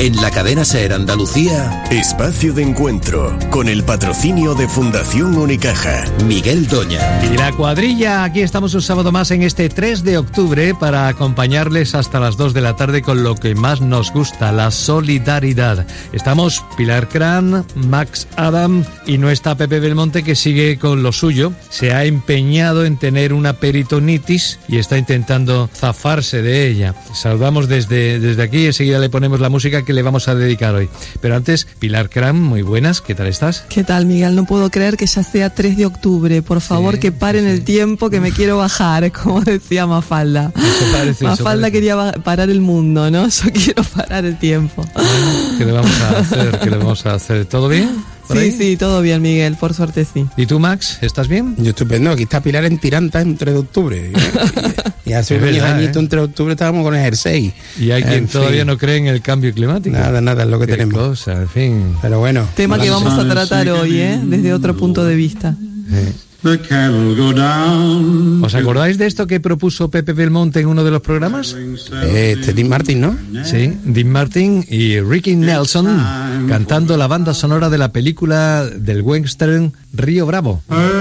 En la cadena SER Andalucía, Espacio de Encuentro, con el patrocinio de Fundación Unicaja. Miguel Doña. Y la cuadrilla, aquí estamos un sábado más en este 3 de octubre para acompañarles hasta las 2 de la tarde con lo que más nos gusta, la solidaridad. Estamos Pilar Cran, Max Adam y no está Pepe Belmonte, que sigue con lo suyo. Se ha empeñado en tener una peritonitis y está intentando zafarse de ella. Saludamos desde aquí y enseguida le ponemos la música que le vamos a dedicar hoy. Pero antes, Pilar Cram, muy buenas, ¿qué tal estás? ¿Qué tal, Miguel? No puedo creer que ya sea 3 de octubre. Por favor, que paren el tiempo, que me quiero bajar, como decía Mafalda. Mafalda quería parar el mundo, ¿no? Yo quiero parar el tiempo. Bueno, ¿qué le vamos a hacer? ¿Todo bien? Sí, todo bien, Miguel, por suerte sí. ¿Y tú, Max, estás bien? Yo estupendo, aquí está Pilar en Tiranta en 3 de octubre. Y hace unos añitos en 3 de octubre estábamos con el jersey. Y hay quien todavía no cree en el cambio climático. Nada, es lo que tenemos. Cosa, en fin. Pero bueno. Tema que vamos a tratar hoy, desde otro punto de vista. ¿Os acordáis de esto que propuso Pepe Belmonte en uno de los programas? Dean Martin, ¿no? Sí, Dean Martin y Ricky Nelson cantando la banda sonora de la película del western Río Bravo.